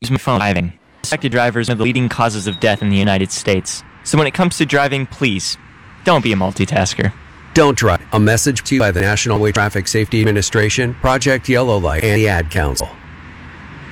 my phone driving. Distracted drivers are the leading causes of death in the United States. So when it comes to driving, please, don't be a multitasker. Don't drive. A message to you by the National Highway Traffic Safety Administration, Project Yellow Light, and the Ad Council.